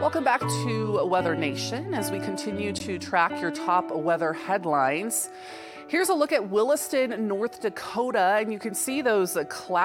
Welcome back to Weather Nation as we continue to track your top weather headlines. Here's a look at Williston, North Dakota, and you can see those clouds